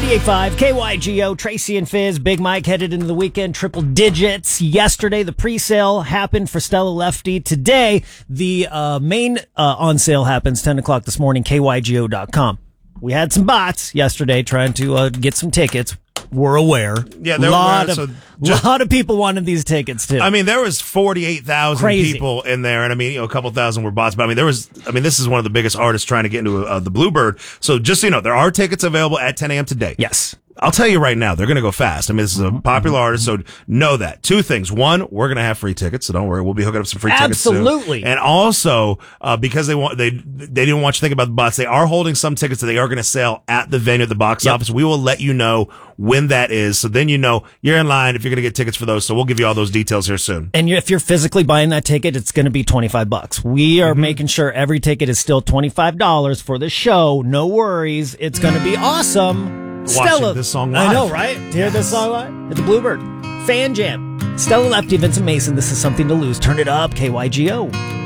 98.5 KYGO, Tracy and Fizz, Big Mike headed into the weekend, triple digits. Yesterday, the pre-sale happened for Stella Lefty. Today, the main on sale happens 10 o'clock this morning, KYGO.com. We had some bots yesterday trying to get some tickets. We're aware. Yeah, there were lot of people wanted these tickets too. I mean, there was 48,000 people in there, and I mean, a couple thousand were bots. But I mean, this is one of the biggest artists trying to get into the Bluebird. So just so you know, there are tickets available at 10 a.m. today. Yes. I'll tell you right now, they're going to go fast. I mean, this is a popular artist, so know that. Two things. One, we're going to have free tickets, so don't worry. We'll be hooking up some free tickets soon. Absolutely. And also, because they didn't want you to think about the bots, they are holding some tickets that they are going to sell at the venue at the box office. We will let you know when that is, so then you know you're in line if you're going to get tickets for those. So we'll give you all those details here soon. And if you're physically buying that ticket, it's going to be $25. We are making sure every ticket is still $25 for the show. No worries. It's going to be awesome. Watching this song live. I know, right? To hear this song live at the Bluebird Fan Jam. Stella Lefty, Vincent Mason. This is Something to Lose. Turn it up, KYGO.